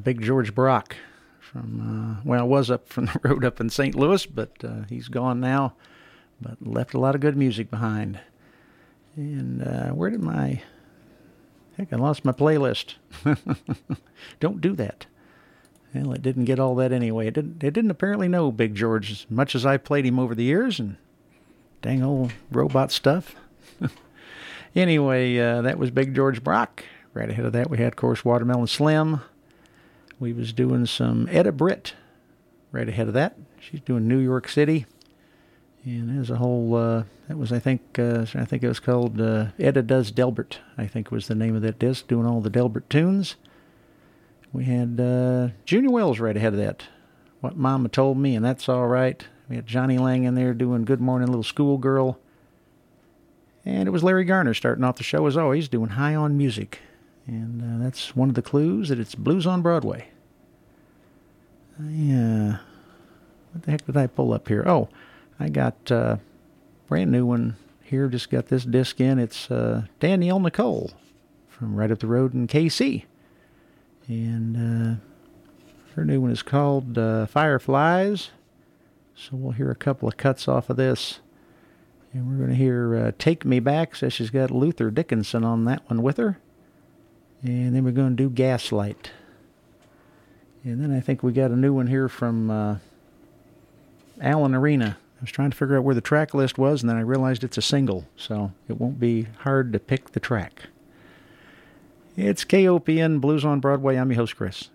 Big George Brock from, was up from the road up in St. Louis, but he's gone now, but left a lot of good music behind. And where did I lost my playlist. Don't do that. Well, it didn't get all that anyway. It didn't apparently know Big George as much as I played him over the years, and dang old robot stuff. Anyway, that was Big George Brock. Right ahead of that, we had, of course, Watermelon Slim. We was doing some Etta Britt. Right ahead of that, she's doing New York City. And there's a whole, that was, I think it was called Etta Does Delbert, I think was the name of that disc, doing all the Delbert tunes. We had Junior Wells right ahead of that, What Mama Told Me, and That's All Right. We had Johnny Lang in there doing Good Morning Little Schoolgirl. And it was Larry Garner starting off the show, as always, doing High on Music. And that's one of the clues that it's Blues on Broadway. What the heck did I pull up here? Oh, I got a brand new one here. Just got this disc in. It's Danielle Nicole from right up the road in KC. And her new one is called Fireflies. So we'll hear a couple of cuts off of this. And we're going to hear Take Me Back. Says she's got Luther Dickinson on that one with her. And then we're going to do Gaslight. And then I think we got a new one here from Alan Arena. I was trying to figure out where the track list was, and then I realized it's a single, so it won't be hard to pick the track. It's KOPN Blues on Broadway. I'm your host, Chris.